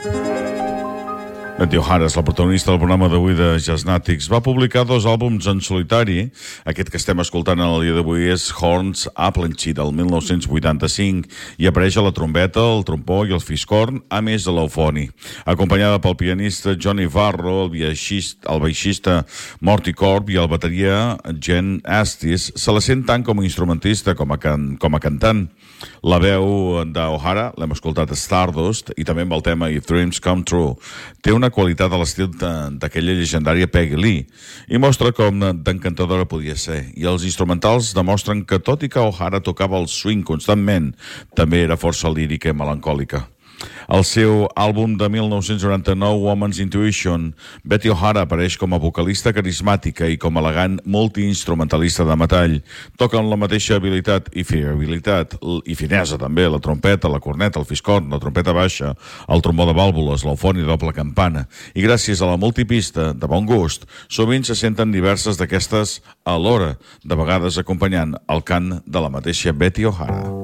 Betty O'Hara és la protagonista del programa d'avui de Jazznatics. Va publicar 2 àlbums en solitari. Aquest que estem escoltant en el dia d'avui és Horns Applechi, del 1985, i apareix a la trompeta, el trompó i el fiscorn, a més de l'eufoni. Acompanyada pel pianista Johnny Varro, el baixista Morty Corb i el bateria Jen Astis, se la sent tant com a instrumentista com a cantant. La veu d'O'Hara l'hem escoltat a Stardust i també amb el tema If Dreams Come True. Té una qualitat a l'estil d'aquella llegendària Peggy Lee i mostra com d'encantadora podia ser. I els instrumentals demostren que tot i que O'Hara tocava el swing constantment, també era força lírica i melancòlica. Al seu àlbum de 1999, Woman's Intuition, Betty O'Hara apareix com a vocalista carismàtica i com a elegant multiinstrumentalista de metall. Toca amb la mateixa habilitat i fiabilitat i finesa també, la trompeta, la corneta, el fiscorn, la trompeta baixa, el trombó de vàlvules, l'eufoni de doble campana. I gràcies a la multipista de bon gust, sovint se senten diverses d'aquestes alhora, de vegades acompanyant el cant de la mateixa Betty O'Hara.